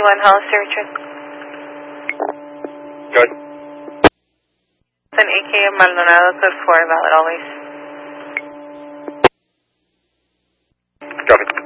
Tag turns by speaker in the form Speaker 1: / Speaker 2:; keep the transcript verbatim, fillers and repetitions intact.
Speaker 1: one Hollister, Richard.
Speaker 2: Good.
Speaker 1: An A K M Maldonado, code four, valid always.
Speaker 2: Copy.